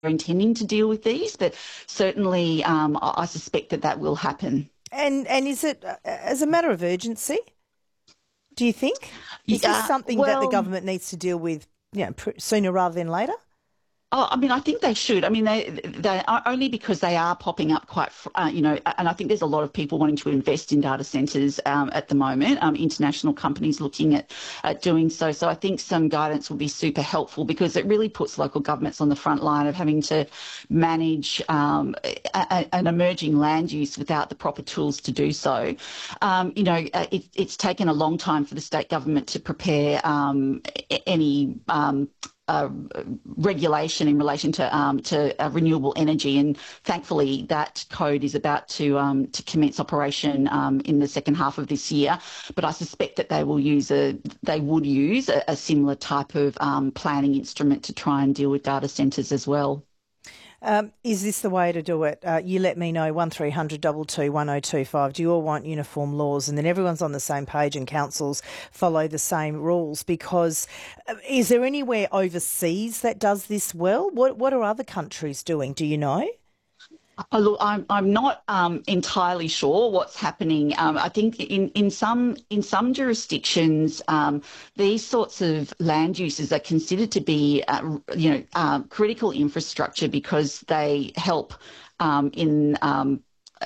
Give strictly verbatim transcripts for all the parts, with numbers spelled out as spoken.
intending to deal with these, but certainly um, I, I suspect that that will happen. And and is it uh, as a matter of urgency? Do you think is this Yeah, something that the well, government needs to deal with, you know, pr- sooner rather than later? Oh, I mean, I think they should. I mean, they they are only because they are popping up quite, uh, you know, and I think there's a lot of people wanting to invest in data centres um, at the moment. Um, international companies looking at at doing so. So I think some guidance will be super helpful because it really puts local governments on the front line of having to manage um, a, an emerging land use without the proper tools to do so. Um, you know, uh, it, it's taken a long time for the state government to prepare um, any. Um, Uh, regulation in relation to um, to uh, renewable energy, and thankfully that code is about to um, to commence operation um, in the second half of this year. But I suspect that they will use a they would use a, a similar type of um, planning instrument to try and deal with data centres as well. Um, is this the way to do it? Uh, you let me know, one three hundred two two one oh two five. Do you all want uniform laws? And then everyone's on the same page and councils follow the same rules, because uh, is there anywhere overseas that does this well? What, what are other countries doing? Do you know? Oh, look, I'm I'm not um, entirely sure what's happening. Um, I think in, in some in some jurisdictions, um, these sorts of land uses are considered to be, uh, you know, uh, critical infrastructure because they help um, in um,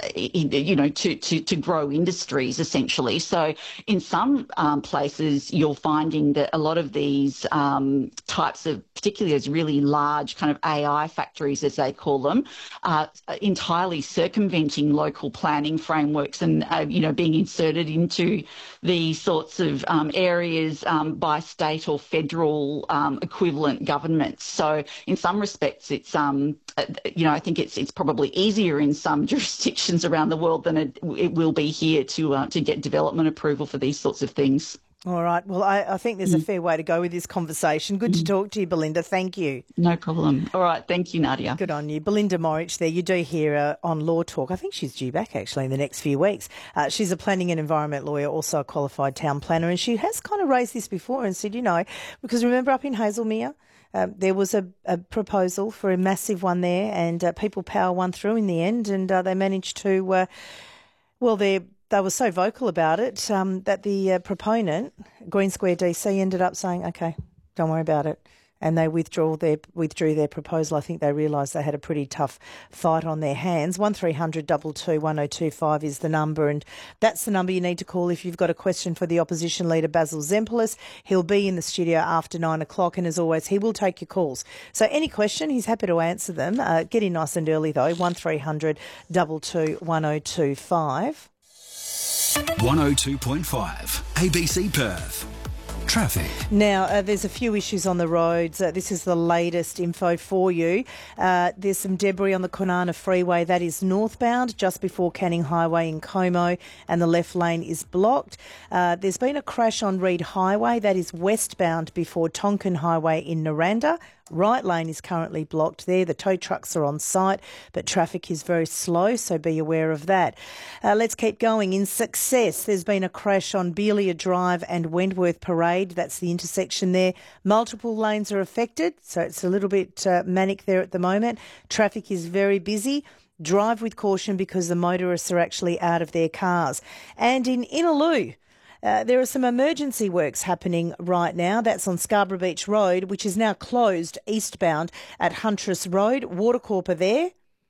you know, to, to, to grow industries, essentially. So in some um, places, you're finding that a lot of these um, types of, particularly those really large kind of A I factories, as they call them, are entirely circumventing local planning frameworks and, uh, you know, being inserted into these sorts of um, areas um, by state or federal um, equivalent governments. So in some respects, it's, um, you know, I think it's, it's probably easier in some jurisdictions around the world than it, it will be here to uh, to get development approval for these sorts of things. All right. Well, I, I think there's a fair way to go with this conversation. Good to talk to you, Belinda. Thank you. No problem. All right. Thank you, Nadia. Good on you. Belinda Morich there. You do hear uh, on Law Talk. I think she's due back actually in the next few weeks. Uh, she's a planning and environment lawyer, also a qualified town planner, and she has kind of raised this before and said, you know, because remember up in Hazelmere, Um, there was a, a proposal for a massive one there, and uh, People Power won through in the end, and uh, they managed to, uh, well, they they were so vocal about it um, that the uh, proponent, Green Square D C, ended up saying, okay, don't worry about it. And they withdrew their withdrew their proposal. I think they realised they had a pretty tough fight on their hands. one three hundred two two one oh two five is the number, and that's the number you need to call if you've got a question for the opposition leader, Basil Zempilas. He'll be in the studio after nine o'clock, and as always, he will take your calls. So any question, he's happy to answer them. Uh, get in nice and early, though, one three hundred two two one oh two five. one oh two point five A B C Perth. Traffic. Now, uh, there's a few issues on the roads. Uh, this is the latest info for you. Uh, there's some debris on the Kwinana Freeway. That is northbound, just before Canning Highway in Como, and the left lane is blocked. Uh, there's been a crash on Reed Highway. That is westbound before Tonkin Highway in Naranda. Right lane is currently blocked there. The tow trucks are on site, but traffic is very slow, so be aware of that. Uh, let's keep going. In Success, there's been a crash on Beelia Drive and Wentworth Parade. That's the intersection there. Multiple lanes are affected, so it's a little bit uh, manic there at the moment. Traffic is very busy. Drive with caution because the motorists are actually out of their cars. And in Innaloo, Uh, there are some emergency works happening right now. That's on Scarborough Beach Road, which is now closed eastbound at Huntress Road. Watercorp are there.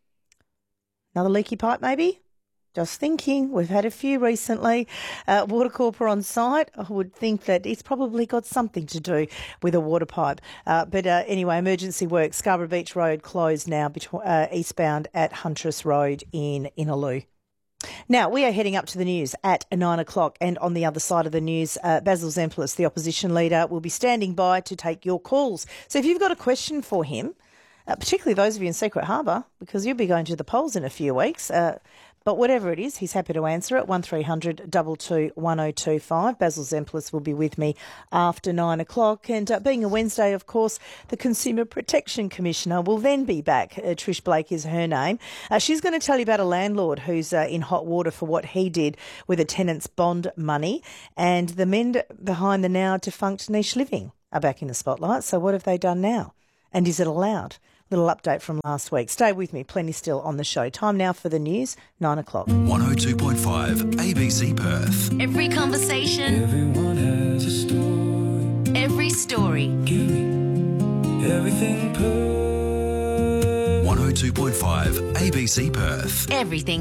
Another leaky pipe, maybe? Just thinking. We've had a few recently. Uh, Watercorp are on site. I would think that it's probably got something to do with a water pipe. Uh, but uh, anyway, emergency work. Scarborough Beach Road closed now between, uh, eastbound at Huntress Road in Innaloo. Now, we are heading up to the news at nine o'clock, and on the other side of the news, uh, Basil Zempilas, the opposition leader, will be standing by to take your calls. So if you've got a question for him, uh, particularly those of you in Secret Harbour, because you'll be going to the polls in a few weeks, uh, but whatever it is, he's happy to answer it. one three hundred two two one oh two five. Basil Zempilas will be with me after nine o'clock. And uh, being a Wednesday, of course, the Consumer Protection Commissioner will then be back. Uh, Trish Blake is her name. Uh, she's going to tell you about a landlord who's uh, in hot water for what he did with a tenant's bond money. And the men behind the now defunct niche living are back in the spotlight. So what have they done now? And is it allowed? Little update from last week. Stay with me, plenty still on the show. Time now for the news, nine o'clock. one oh two point five A B C Perth. Every conversation. Everyone has a story. Every story. Give me everything Perth. one oh two point five A B C Perth. Everything.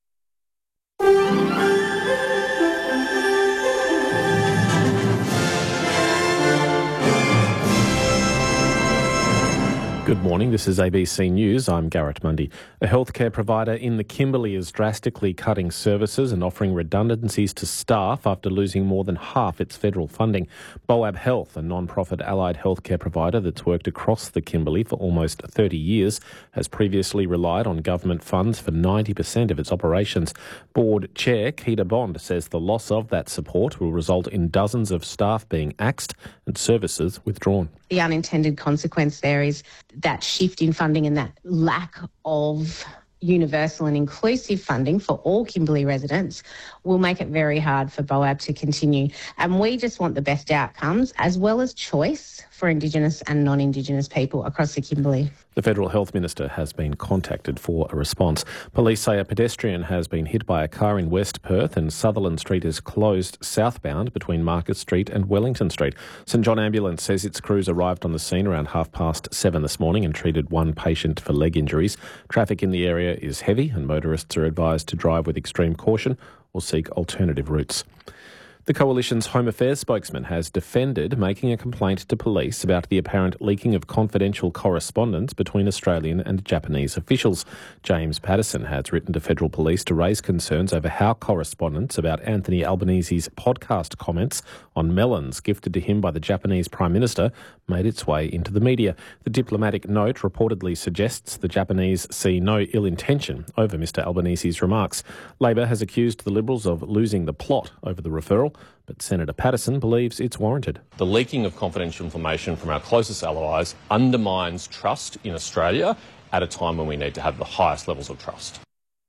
Good morning, this is A B C News. I'm Garrett Mundy. A healthcare provider in the Kimberley is drastically cutting services and offering redundancies to staff after losing more than half its federal funding. Boab Health, a non-profit allied healthcare provider that's worked across the Kimberley for almost thirty years, has previously relied on government funds for ninety percent of its operations. Board Chair Keita Bond says the loss of that support will result in dozens of staff being axed and services withdrawn. The unintended consequence there is that shift in funding and that lack of universal and inclusive funding for all Kimberley residents will make it very hard for Boab to continue. And we just want the best outcomes as well as choice for Indigenous and non-Indigenous people across the Kimberley. The Federal Health Minister has been contacted for a response. Police say a pedestrian has been hit by a car in West Perth and Sutherland Street is closed southbound between Market Street and Wellington Street. St John Ambulance says its crews arrived on the scene around half past seven this morning and treated one patient for leg injuries. Traffic in the area is heavy and motorists are advised to drive with extreme caution or seek alternative routes. The Coalition's Home Affairs spokesman has defended making a complaint to police about the apparent leaking of confidential correspondence between Australian and Japanese officials. James Patterson has written to federal police to raise concerns over how correspondence about Anthony Albanese's podcast comments on melons gifted to him by the Japanese Prime Minister made its way into the media. The diplomatic note reportedly suggests the Japanese see no ill intention over Mr Albanese's remarks. Labor has accused the Liberals of losing the plot over the referral, but Senator Patterson believes it's warranted. The leaking of confidential information from our closest allies undermines trust in Australia at a time when we need to have the highest levels of trust.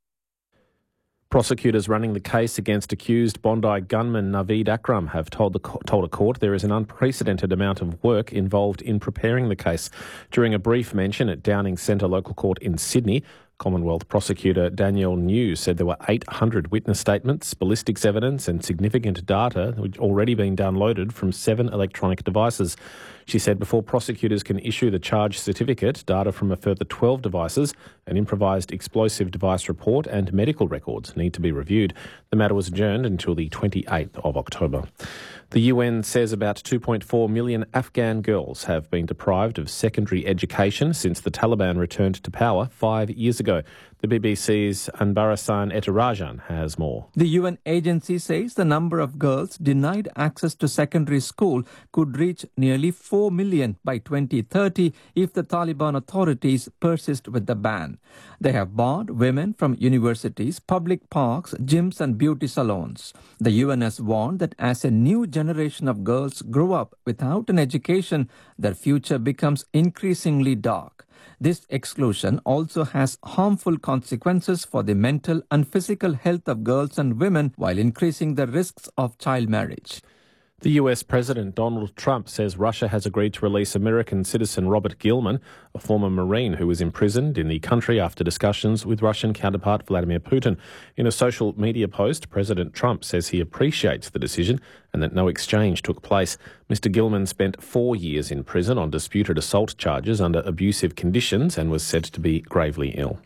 Prosecutors running the case against accused Bondi gunman Naveed Akram have told, the, told a court there is an unprecedented amount of work involved in preparing the case. During a brief mention at Downing Centre Local Court in Sydney, Commonwealth Prosecutor Danielle New said there were eight hundred witness statements, ballistics evidence and significant data which already been downloaded from seven electronic devices. She said before prosecutors can issue the charge certificate, data from a further twelve devices, an improvised explosive device report and medical records need to be reviewed. The matter was adjourned until the twenty-eighth of October. The U N says about two point four million Afghan girls have been deprived of secondary education since the Taliban returned to power five years ago. The B B C's Anbarasan Etarajan has more. The U N agency says the number of girls denied access to secondary school could reach nearly four million by twenty thirty if the Taliban authorities persist with the ban. They have barred women from universities, public parks, gyms and beauty salons. The U N has warned that as a new generation of girls grow up without an education, their future becomes increasingly dark. This exclusion also has harmful consequences for the mental and physical health of girls and women while increasing the risks of child marriage. The U S President Donald Trump says Russia has agreed to release American citizen Robert Gilman, a former Marine who was imprisoned in the country after discussions with Russian counterpart Vladimir Putin. In a social media post, President Trump says he appreciates the decision and that no exchange took place. Mister Gilman spent four years in prison on disputed assault charges under abusive conditions and was said to be gravely ill.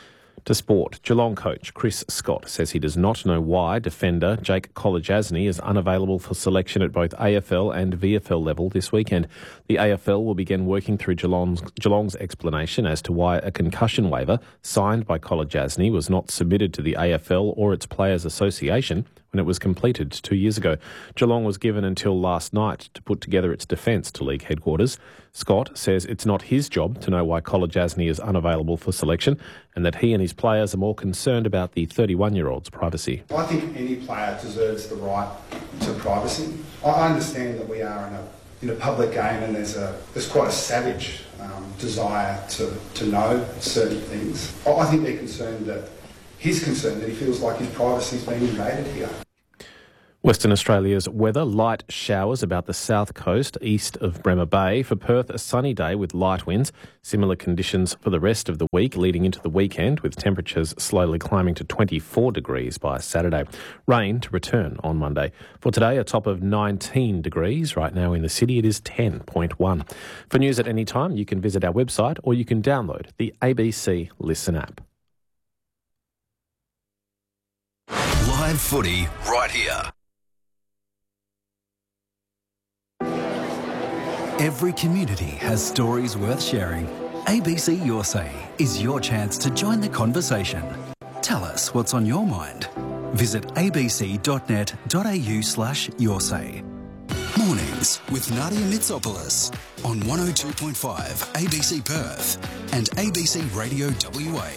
To sport, Geelong coach Chris Scott says he does not know why defender Jake Kolodjasny is unavailable for selection at both A F L and V F L level this weekend. The A F L will begin working through Geelong's, Geelong's explanation as to why a concussion waiver signed by Kolodjasny was not submitted to the A F L or its Players Association when it was completed two years ago. Geelong was given until last night to put together its defence to league headquarters. Scott says it's not his job to know why Kolodjasny is unavailable for selection and that he and his players are more concerned about the thirty-one-year-old's privacy. I think any player deserves the right to privacy. I understand that we are in a, in a public game and there's, a, there's quite a savage um, desire to, to know certain things. I think they're concerned that he's concerned that he feels like his privacy is being invaded here. Western Australia's weather, light showers about the south coast east of Bremer Bay. For Perth, a sunny day with light winds. Similar conditions for the rest of the week leading into the weekend, with temperatures slowly climbing to twenty-four degrees by Saturday. Rain to return on Monday. For today, a top of nineteen degrees. Right now in the city, it is ten point one. For news at any time, you can visit our website or you can download the A B C Listen app. Live footy right here. Every community has stories worth sharing. A B C Your Say is your chance to join the conversation. Tell us what's on your mind. Visit abc.net.au slash your say. Mornings with Nadia Mitsopoulos on one oh two point five A B C Perth and A B C Radio W A.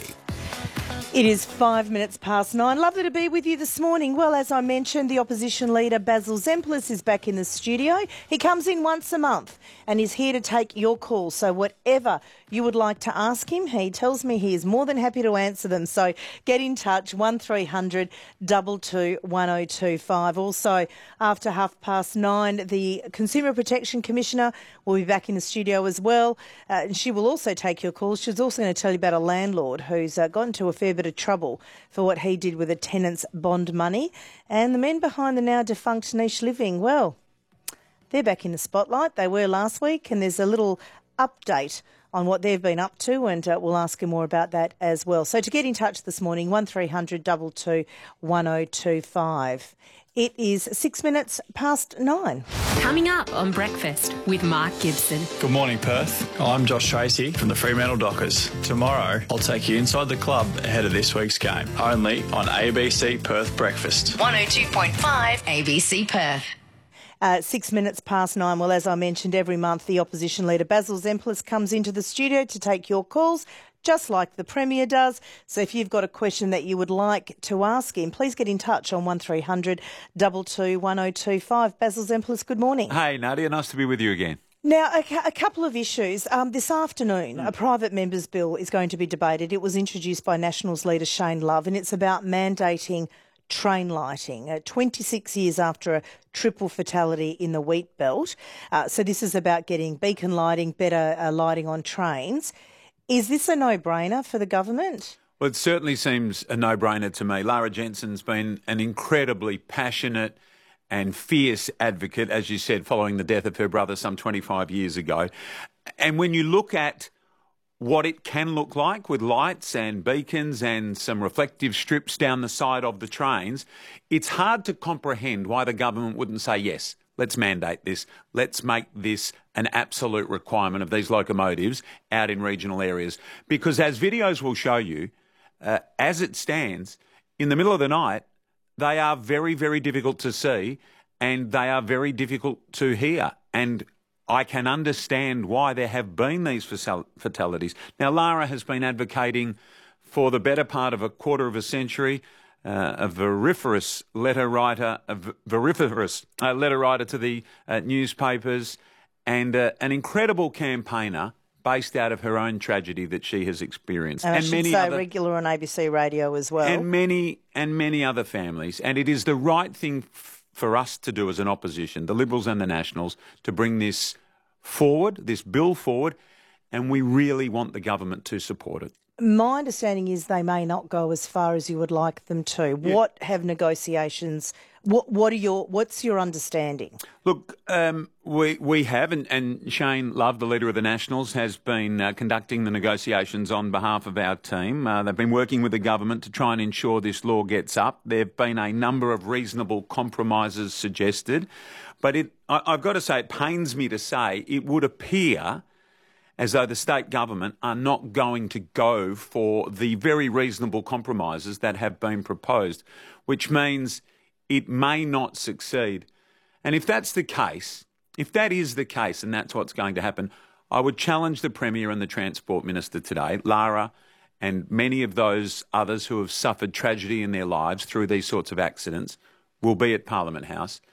It is five minutes past nine. Lovely to be with you this morning. Well, as I mentioned, the opposition leader Basil Zempilas is back in the studio. He comes in once a month and is here to take your calls. So whatever you would like to ask him, he tells me he is more than happy to answer them. So get in touch, one three hundred two two one oh two five. Also, after half past nine, the Consumer Protection Commissioner will be back in the studio as well. Uh, and she will also take your calls. She's also going to tell you about a landlord who's uh, got into a fair bit of trouble for what he did with a tenant's bond money. And the men behind the now defunct Niche Living, well, they're back in the spotlight. They were last week, and there's a little update on what they've been up to, and uh, we'll ask you more about that as well. So to get in touch this morning, one three hundred two two one oh two five. It is six minutes past nine. Coming up on Breakfast with Mark Gibson. Good morning, Perth. I'm Josh Tracy from the Fremantle Dockers. Tomorrow, I'll take you inside the club ahead of this week's game, only on A B C Perth Breakfast. one oh two point five A B C Perth. Uh, six minutes past nine. Well, as I mentioned, every month the opposition leader Basil Zempilas comes into the studio to take your calls, just like the Premier does. So if you've got a question that you would like to ask him, please get in touch on one three hundred two two one oh two five. Basil Zempilas, good morning. Hey, Nadia, nice to be with you again. Now, a, a couple of issues. Um, this afternoon, mm. a private member's bill is going to be debated. It was introduced by Nationals leader Shane Love, and it's about mandating train lighting, uh, twenty-six years after a triple fatality in the wheat belt. Uh, so this is about getting beacon lighting, better uh, lighting on trains. Is this a no-brainer for the government? Well, it certainly seems a no-brainer to me. Lara Jensen's been an incredibly passionate and fierce advocate, as you said, following the death of her brother some twenty-five years ago. And when you look at what it can look like with lights and beacons and some reflective strips down the side of the trains, it's hard to comprehend why the government wouldn't say, yes, let's mandate this. Let's make this an absolute requirement of these locomotives out in regional areas. Because as videos will show you, uh, as it stands, in the middle of the night, they are very, very difficult to see and they are very difficult to hear. And I can understand why there have been these fatalities. Now, Lara has been advocating for the better part of a quarter of a century, uh, a vociferous letter writer, a vociferous uh, letter writer to the uh, newspapers, and uh, an incredible campaigner based out of her own tragedy that she has experienced. And, and I should many say other, regular on A B C Radio as well. And many, and many other families. And it is the right thing f- for us to do as an opposition, the Liberals and the Nationals, to bring this forward, this bill forward, and we really want the government to support it. My understanding is they may not go as far as you would like them to. Yeah. What have negotiations, what what are your, what's your understanding? Look, um, we we have, and, and Shane Love, the leader of the Nationals, has been uh, conducting the negotiations on behalf of our team. Uh, they've been working with the government to try and ensure this law gets up. There have been a number of reasonable compromises suggested, but it, I, I've got to say, it pains me to say, it would appear as though the state government are not going to go for the very reasonable compromises that have been proposed, which means it may not succeed. And if that's the case, if that is the case and that's what's going to happen, I would challenge the Premier and the Transport Minister today, Lara, and many of those others who have suffered tragedy in their lives through these sorts of accidents will be at Parliament House.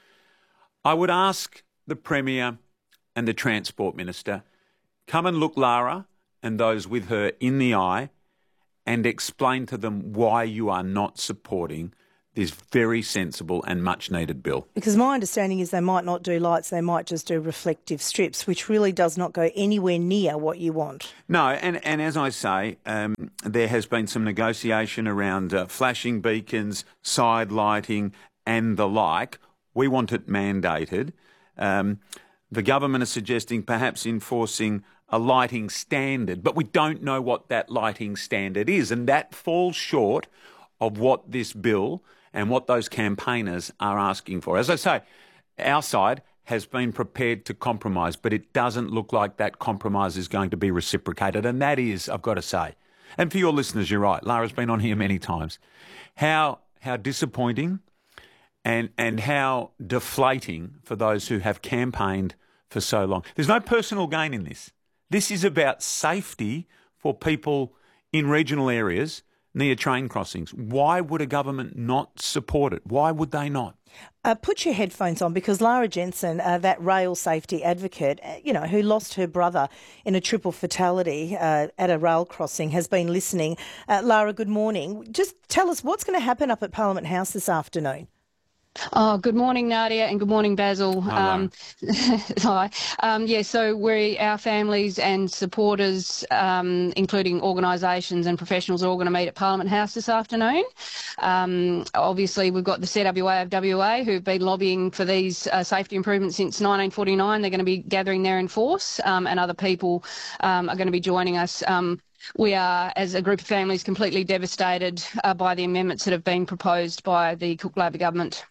I would ask the Premier and the Transport Minister, come and look Lara and those with her in the eye and explain to them why you are not supporting this very sensible and much needed bill. Because my understanding is they might not do lights, they might just do reflective strips, which really does not go anywhere near what you want. No, and, and as I say, um, there has been some negotiation around uh, flashing beacons, side lighting and the like. We want it mandated. Um, the government is suggesting perhaps enforcing a lighting standard, but we don't know what that lighting standard is, and that falls short of what this bill and what those campaigners are asking for. As I say, our side has been prepared to compromise, but it doesn't look like that compromise is going to be reciprocated, and that is, I've got to say, and for your listeners, you're right, Lara's been on here many times, how how disappointing and and how deflating for those who have campaigned for so long. There's no personal gain in this. This is about safety for people in regional areas near train crossings. Why would a government not support it? Why would they not? Uh, put your headphones on, because Lara Jensen, uh, that rail safety advocate, uh, you know, who lost her brother in a triple fatality uh, at a rail crossing, has been listening. Uh, Lara, good morning. Just tell us what's going to happen up at Parliament House this afternoon. Oh, good morning, Nadia, and good morning, Basil. Um, hi. Um, yeah, so we, our families and supporters, um, including organisations and professionals, are all going to meet at Parliament House this afternoon. Um, obviously, we've got the C W A of W A who've been lobbying for these uh, safety improvements since nineteen forty-nine. They're going to be gathering there in force, um, and other people um, are going to be joining us. Um, We are, as a group of families, completely devastated uh, by the amendments that have been proposed by the Cook Labor government.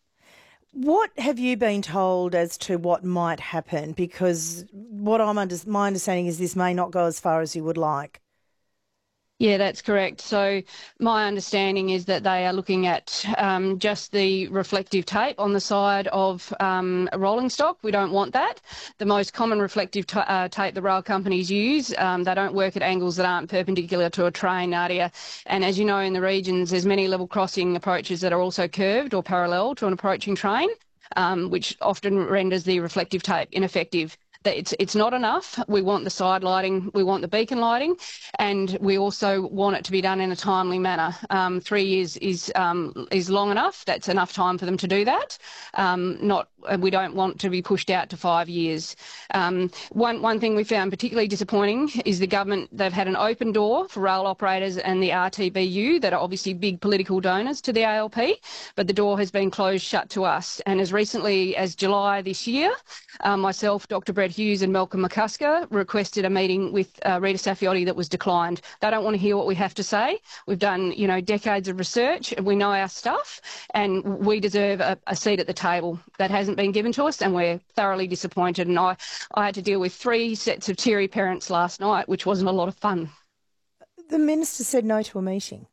What have you been told as to what might happen? Because what I'm under, my understanding is this may not go as far as you would like. Yeah, that's correct. So my understanding is that they are looking at um, just the reflective tape on the side of um, a rolling stock. We don't want that. The most common reflective t- uh, tape the rail companies use, um, they don't work at angles that aren't perpendicular to a train, Nadia. And as you know, in the regions, there's many level crossing approaches that are also curved or parallel to an approaching train, um, which often renders the reflective tape ineffective. That it's it's not enough. We want the side lighting, we want the beacon lighting, and we also want it to be done in a timely manner. Um, three years is um, is long enough. That's enough time for them to do that. Um, not we don't want to be pushed out to five years. Um, one one thing we found particularly disappointing is the government. They've had an open door for rail operators and the R T B U that are obviously big political donors to the A L P, but the door has been closed shut to us. And as recently as July this year, um, myself, Doctor Brett Hughes and Malcolm McCusker requested a meeting with uh, Rita Saffioti that was declined. They don't want to hear what we have to say. We've done, you know, decades of research. We know our stuff, and we deserve a, a seat at the table. That hasn't been given to us, and we're thoroughly disappointed. And I, I had to deal with three sets of teary parents last night, which wasn't a lot of fun. The minister said no to a meeting.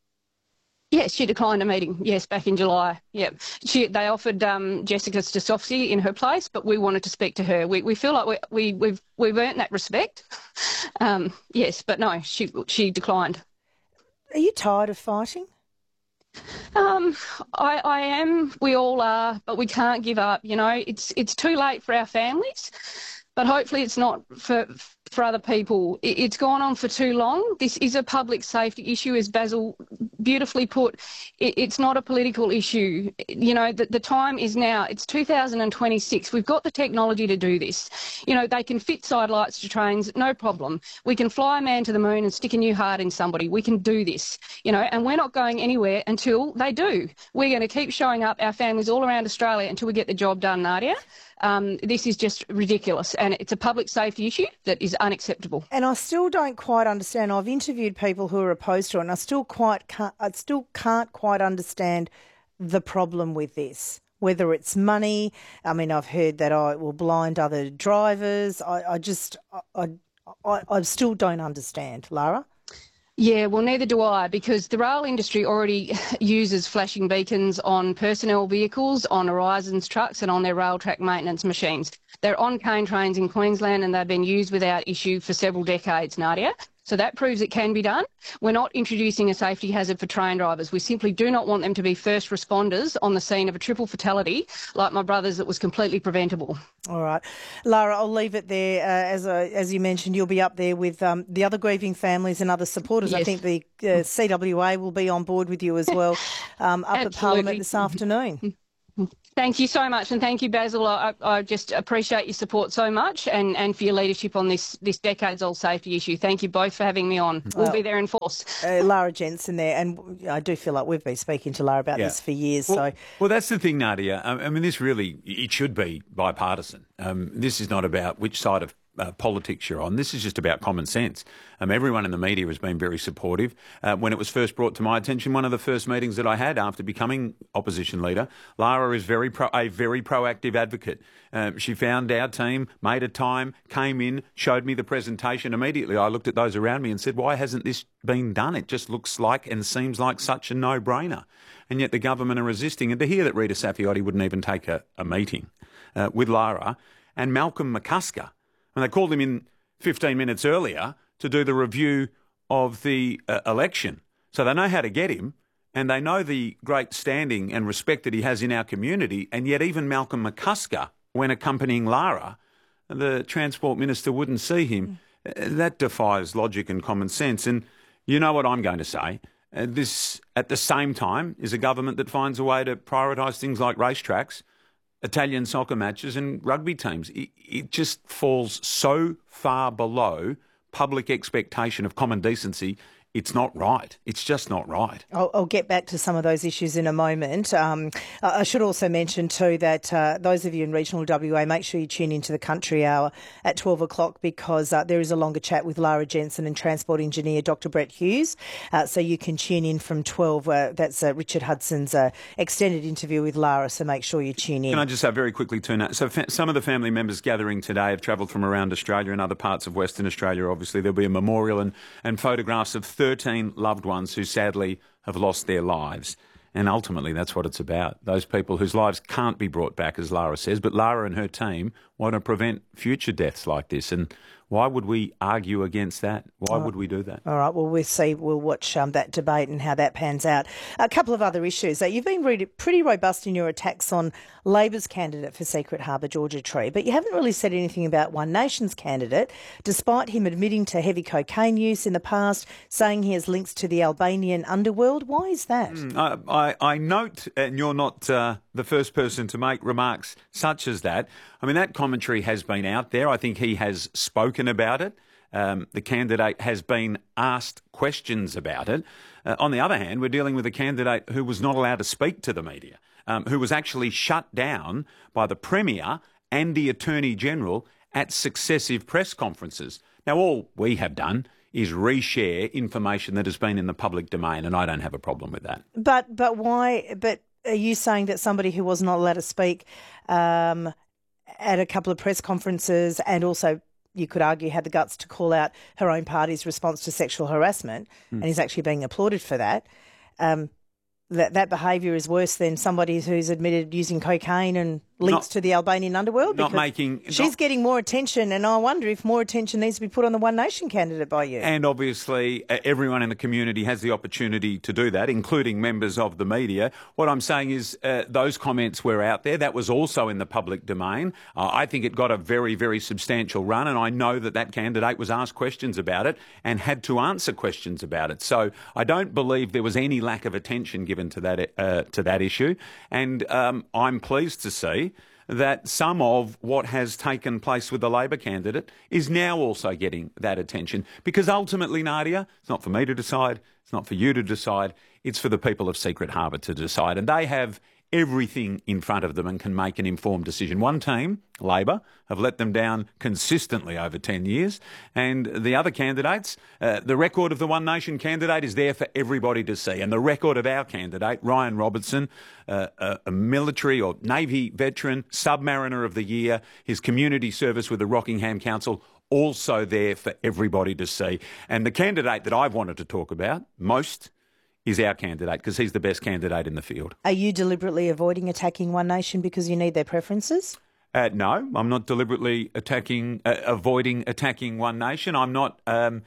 Yes, she declined a meeting, yes, back in July. Yep. She, they offered um, Jessica Stasovsky in her place, but we wanted to speak to her. We, we feel like we, we, we've, we've earned that respect. Um, yes, but no, she, she declined. Are you tired of fighting? Um, I, I am, we all are, but we can't give up. You know, it's, it's too late for our families, but hopefully it's not for for other people. It's gone on for too long. This is a public safety issue, as Basil beautifully put. It's not a political issue. You know, the, the time is now. It's two thousand twenty-six. We've got the technology to do this. You know, they can fit side lights to trains, no problem. We can fly a man to the moon and stick a new heart in somebody. We can do this, you know, and we're not going anywhere until they do. We're going to keep showing up, our families all around Australia, until we get the job done, Nadia. Um, this is just ridiculous, and it's a public safety issue that is unacceptable. And I still don't quite understand. I've interviewed people who are opposed to it, and I still quite can't, I still can't quite understand the problem with this. Whether it's money, I mean, I've heard that oh, it will blind other drivers. I, I just, I, I, I still don't understand, Lara. Yeah, well, neither do I, because the rail industry already uses flashing beacons on personnel vehicles, on Horizons trucks and on their rail track maintenance machines. They're on cane trains in Queensland and they've been used without issue for several decades, Nadia. So that proves it can be done. We're not introducing a safety hazard for train drivers. We simply do not want them to be first responders on the scene of a triple fatality like my brother's that was completely preventable. All right. Lara, I'll leave it there. Uh, as uh, as you mentioned, you'll be up there with um, the other grieving families and other supporters. Yes. I think the uh, C W A will be on board with you as well um, up at Parliament this afternoon. Thank you so much, and thank you, Basil. I, I just appreciate your support so much and, and for your leadership on this, this decades-old safety issue. Thank you both for having me on. We'll Well, be there in force. Uh, Lara Jensen there, and I do feel like we've been speaking to Lara about Yeah. this for years. Well, so, well, that's the thing, Nadia. I, I mean, this really, it should be bipartisan. Um, this is not about which side of uh, politics you're on. This is just about common sense. Um, everyone in the media has been very supportive. Uh, when it was first brought to my attention, one of the first meetings that I had after becoming opposition leader, Lara is very pro, a very proactive advocate. Um, she found our team, made a time, came in, showed me the presentation. Immediately I looked at those around me and said, why hasn't this been done? It just looks like and seems like such a no-brainer. And yet the government are resisting. And to hear that Rita Saffioti wouldn't even take a, a meeting uh, with Lara and Malcolm McCusker, and they called him in fifteen minutes earlier to do the review of the uh, election. So they know how to get him, and they know the great standing and respect that he has in our community, and yet even Malcolm McCusker, when accompanying Lara, the Transport Minister wouldn't see him. Mm. That defies logic and common sense. And you know what I'm going to say. Uh, this, at the same time, is a government that finds a way to prioritise things like racetracks, Italian soccer matches and rugby teams. It, it just falls so far below public expectation of common decency. It's not right. It's just not right. I'll, I'll get back to some of those issues in a moment. Um, I should also mention too that uh, those of you in regional W A, make sure you tune into the Country Hour at twelve o'clock because uh, there is a longer chat with Lara Jensen and Transport Engineer Doctor Brett Hughes. Uh, so you can tune in from twelve. Uh, that's uh, Richard Hudson's uh, extended interview with Lara, so make sure you tune in. Can I just say very quickly, Tuna? So fa- some of the family members gathering today have travelled from around Australia and other parts of Western Australia. Obviously, there'll be a memorial and, and photographs of thirteen loved ones who sadly have lost their lives. And ultimately, that's what it's about. Those people whose lives can't be brought back, as Lara says, but Lara and her team want to prevent future deaths like this. And why would we argue against that? Why Oh. would we do that? All right, well, we'll see. We'll watch um, that debate and how that pans out. A couple of other issues. Uh, you've been really, pretty robust in your attacks on Labor's candidate for Secret Harbour, Georgia Tree, but you haven't really said anything about One Nation's candidate, despite him admitting to heavy cocaine use in the past, saying he has links to the Albanian underworld. Why is that? Mm, I, I, I note, and you're not uh, the first person to make remarks such as that. I mean, that commentary has been out there. I think he has spoken about it. Um, the candidate has been asked questions about it. Uh, on the other hand, we're dealing with a candidate who was not allowed to speak to the media, um, who was actually shut down by the Premier and the Attorney General at successive press conferences. Now, all we have done is reshare information that has been in the public domain, and I don't have a problem with that. But but why? But are you saying that somebody who was not allowed to speak um, at a couple of press conferences and also, you could argue, had the guts to call out her own party's response to sexual harassment, mm. and is actually being applauded for that, um, that that behaviour is worse than somebody who's admitted using cocaine and links Not- to the Albanian underworld? Not Because making... She's not- getting more attention, and I wonder if more attention needs to be put on the One Nation candidate by you. And obviously, uh, everyone in the community has the opportunity to do that, including members of the media. What I'm saying is uh, those comments were out there. That was also in the public domain. Uh, I think it got a very, very substantial run, and I know that that candidate was asked questions about it and had to answer questions about it. So I don't believe there was any lack of attention given to that uh, to that issue. And um, I'm pleased to see that some of what has taken place with the Labor candidate is now also getting that attention. Because ultimately, Nadia, it's not for me to decide, it's not for you to decide, it's for the people of Secret Harbour to decide. And they have everything in front of them and can make an informed decision. One team, Labor, have let them down consistently over ten years. And the other candidates, uh, the record of the One Nation candidate is there for everybody to see. And the record of our candidate, Ryan Robertson, uh, a, a military or Navy veteran, Submariner of the Year, his community service with the Rockingham Council, also there for everybody to see. And the candidate that I've wanted to talk about most is our candidate, because he's the best candidate in the field. Are you deliberately avoiding attacking One Nation because you need their preferences? Uh, no, I'm not deliberately attacking, uh, avoiding attacking One Nation. I'm not um,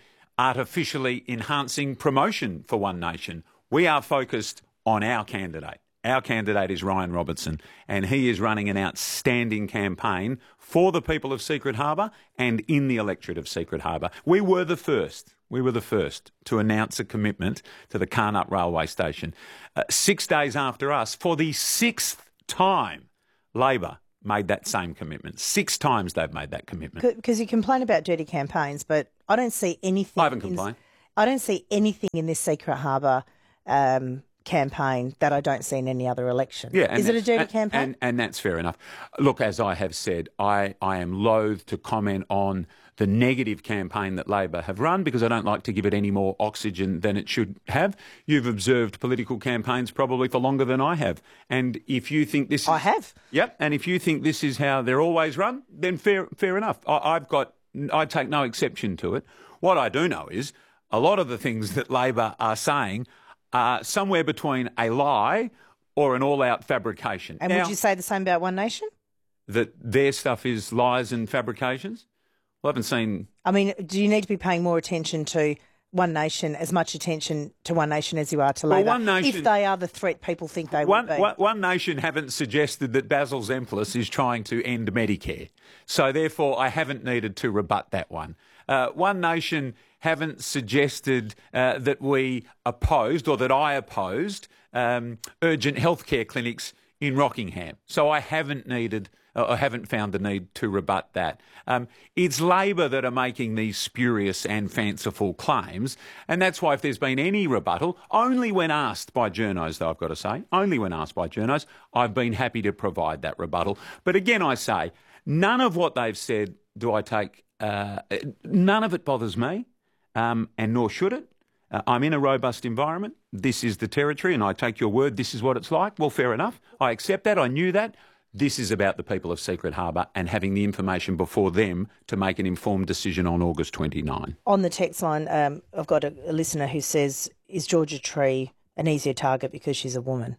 artificially enhancing promotion for One Nation. We are focused on our candidate. Our candidate is Ryan Robertson, and he is running an outstanding campaign for the people of Secret Harbour and in the electorate of Secret Harbour. We were the first. We were the first to announce a commitment to the Carnup Railway Station. Uh, six days after us, for the sixth time, Labor made that same commitment. Six times they've made that commitment. Because you complain about dirty campaigns, but I don't see anything. I haven't complained. In, I don't see anything in this Secret Harbour um, campaign that I don't see in any other election. Yeah, is it a dirty and, campaign? And, and that's fair enough. Look, as I have said, I, I am loath to comment on the negative campaign that Labor have run because I don't like to give it any more oxygen than it should have. You've observed political campaigns probably for longer than I have. And if you think this is... I have. Yep. And if you think this is how they're always run, then fair fair enough. I, I've got... I take no exception to it. What I do know is a lot of the things that Labor are saying are somewhere between a lie or an all-out fabrication. And now, would you say the same about One Nation? That their stuff is lies and fabrications? Well, I haven't seen... I mean, do you need to be paying more attention to One Nation, as much attention to One Nation as you are to Well, Labor, One Nation, if they are the threat people think they one, will be? One, One Nation haven't suggested that Basil Zemplis is trying to end Medicare. So, therefore, I haven't needed to rebut that one. Uh, One Nation haven't suggested uh, that we opposed, or that I opposed, um, urgent healthcare clinics in Rockingham. So I haven't needed... I haven't found the need to rebut that. Um, it's Labor that are making these spurious and fanciful claims, and that's why if there's been any rebuttal, only when asked by journos, though I've got to say, only when asked by journos, I've been happy to provide that rebuttal. But again, I say, none of what they've said do I take, uh, none of it bothers me, um, and nor should it. Uh, I'm in a robust environment. This is the territory, and I take your word, this is what it's like. Well, fair enough. I accept that. I knew that. This is about the people of Secret Harbour and having the information before them to make an informed decision on August twenty-ninth. On the text line, um, I've got a, a listener who says, is Georgia Tree an easier target because she's a woman?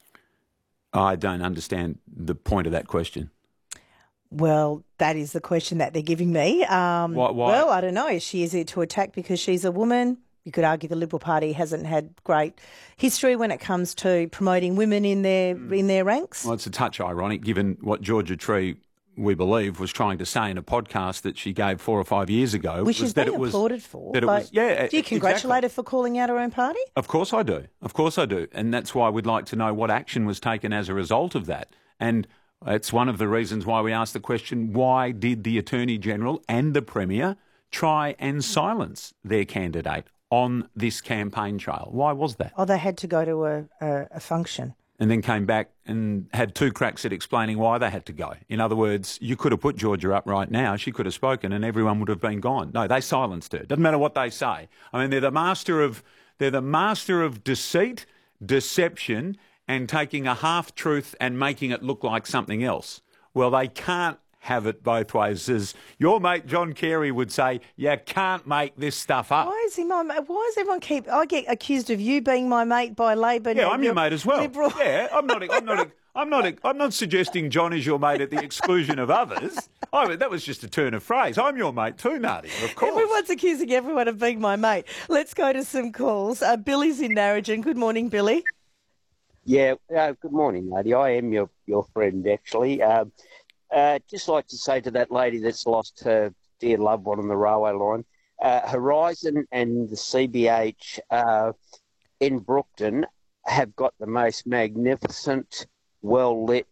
I don't understand the point of that question. Well, that is the question that they're giving me. Um, why, why? Well, I don't know. Is she easier to attack because she's a woman? You could argue the Liberal Party hasn't had great history when it comes to promoting women in their in their ranks. Well, it's a touch ironic, given what Georgia Tree, we believe, was trying to say in a podcast that she gave four or five years ago. Which is that being it was, applauded for. That it was, yeah, do you congratulate exactly. her for calling out her own party? Of course I do. Of course I do. And that's why we'd like to know what action was taken as a result of that. And it's one of the reasons why we asked the question, why did the Attorney-General and the Premier try and silence their candidate on this campaign trail? Why was that? Oh, they had to go to a, a, a function. And then came back and had two cracks at explaining why they had to go. In other words, you could have put Georgia up right now, she could have spoken and everyone would have been gone. No, they silenced her. Doesn't matter what they say. I mean, they're the master of they're the master of deceit, deception, and taking a half-truth and making it look like something else. Well, they can't have it both ways. As your mate John Carey would say, you can't make this stuff up. Why is he my mate? Why does everyone keep... I get accused of you being my mate by Labor. Yeah, I'm your mate as well. Liberal. Yeah, I'm not... I'm not... I'm not. I'm not suggesting John is your mate at the exclusion of others. I mean, that was just a turn of phrase. I'm your mate too, Nadia. Of course. Everyone's accusing everyone of being my mate. Let's go to some calls. Uh, Billy's in Narrogin. Good morning, Billy. Yeah. Uh, good morning, Nadia. I am your your friend, actually. Um, uh, just like to say to that lady that's lost her dear loved one on the railway line, uh, Horizon and the C B H uh, in Brookton have got the most magnificent, well-lit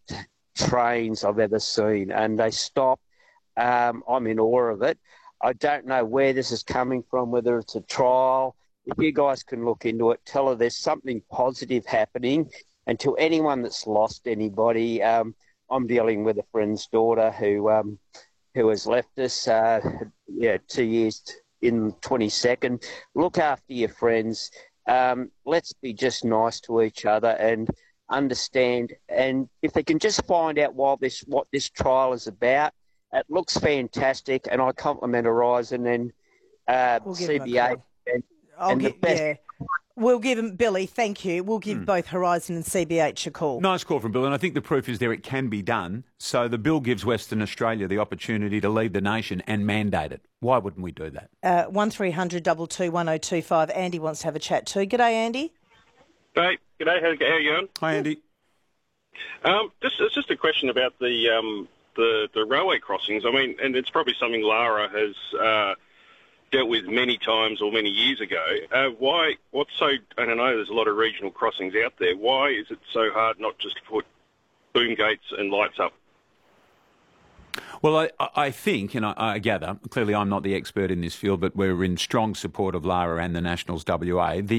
trains I've ever seen, and they stop. Um, I'm in awe of it. I don't know where this is coming from, whether it's a trial. If you guys can look into it, tell her there's something positive happening. And to anyone that's lost anybody, um, I'm dealing with a friend's daughter who um, who has left us, uh, yeah, two years in twenty-second. Look after your friends. Um, let's be just nice to each other and understand. And if they can just find out while this what this trial is about, it looks fantastic. And I compliment Horizon and uh, we'll C B A. And, I'll and get, the best. yeah. We'll give them, Billy, thank you. We'll give mm. both Horizon and C B H a call. Nice call from Bill, and I think the proof is there it can be done. So the bill gives Western Australia the opportunity to lead the nation and mandate it. Why wouldn't we do that? Uh, one three hundred two two one oh two five. Andy wants to have a chat too. G'day, Andy. Hey, g'day. How, how are you going? Hi, Andy. Um, just, it's just a question about the, um, the the railway crossings. I mean, and it's probably something Lara has uh, dealt with many times or many years ago. Uh, why? What's so? And I know there's a lot of regional crossings out there. Why is it so hard not just to put boom gates and lights up? Well, I, I think, and I, I gather, clearly I'm not the expert in this field, but we're in strong support of Lara and the Nationals W A. The